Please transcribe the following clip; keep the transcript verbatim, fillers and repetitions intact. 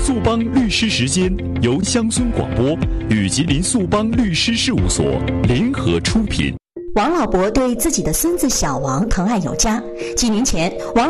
速帮律师时间由乡村广播与吉林速帮律师事务所联合出品。 王老伯对自己的孙子小王疼爱有加。几年前，王